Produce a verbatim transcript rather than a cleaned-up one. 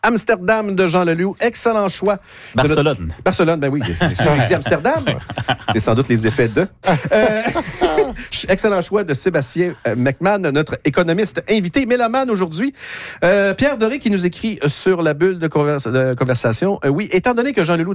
Amsterdam de Jean Leloup. Excellent choix. Barcelone. Notre... Barcelone, ben oui. J'ai dit Amsterdam. C'est sans doute les effets de. Euh... Excellent choix de Sébastien McMahon, notre économiste invité, mélomane aujourd'hui. Euh, Pierre Doré qui nous écrit sur la bulle de, conversa... de conversation. Euh, oui, étant donné que Jean Leloup